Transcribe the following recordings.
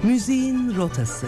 Müziğin rotası.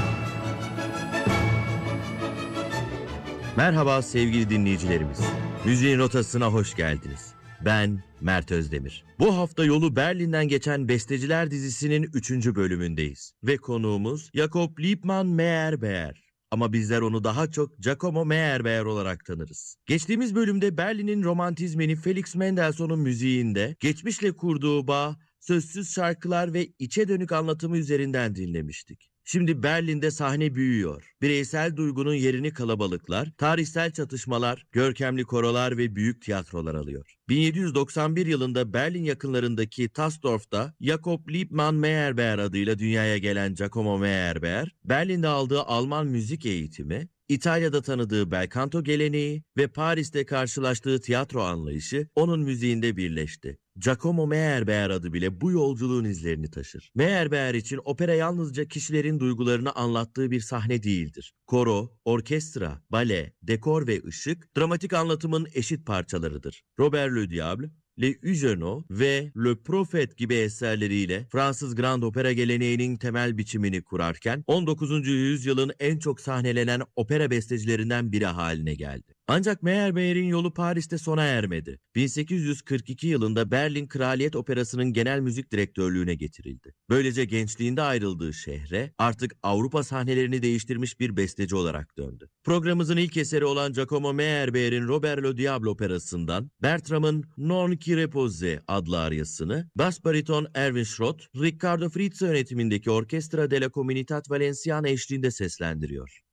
Merhaba sevgili dinleyicilerimiz. Müziğin rotasına hoş geldiniz. Ben Mert Özdemir. Bu hafta yolu Berlin'den geçen Besteciler dizisinin 3. bölümündeyiz. Ve konuğumuz Jakob Liebmann Meyerbeer. Ama bizler onu daha çok Giacomo Meyerbeer olarak tanırız. Geçtiğimiz bölümde Berlin'in romantizmini Felix Mendelssohn'un müziğinde geçmişle kurduğu bağ, sözsüz şarkılar ve içe dönük anlatımı üzerinden dinlemiştik. Şimdi Berlin'de sahne büyüyor. Bireysel duygunun yerini kalabalıklar, tarihsel çatışmalar, görkemli korolar ve büyük tiyatrolar alıyor. 1791 yılında Berlin yakınlarındaki Tassdorf'ta Jakob Liebmann Meyerbeer adıyla dünyaya gelen Giacomo Meyerbeer, Berlin'de aldığı Alman müzik eğitimi, İtalya'da tanıdığı belcanto geleneği ve Paris'te karşılaştığı tiyatro anlayışı onun müziğinde birleşti. Giacomo Meyerbeer adı bile bu yolculuğun izlerini taşır. Meyerbeer için opera yalnızca kişilerin duygularını anlattığı bir sahne değildir. Koro, orkestra, bale, dekor ve ışık dramatik anlatımın eşit parçalarıdır. Robert Le Diable, Les Huguenots ve Le Prophète gibi eserleriyle Fransız Grand Opera geleneğinin temel biçimini kurarken 19. yüzyılın en çok sahnelenen opera bestecilerinden biri haline geldi. Ancak Meyerbeer'in yolu Paris'te sona ermedi. 1842 yılında Berlin Kraliyet Operası'nın genel müzik direktörlüğüne getirildi. Böylece gençliğinde ayrıldığı şehre artık Avrupa sahnelerini değiştirmiş bir besteci olarak döndü. Programımızın ilk eseri olan Giacomo Meyerbeer'in Robert Le Diable operasından Bertram'ın Non qui repose adlı aryasını bas bariton Erwin Schrott, Riccardo Frizzo yönetimindeki Orkestra della Comunitat Valenciana eşliğinde seslendiriyor.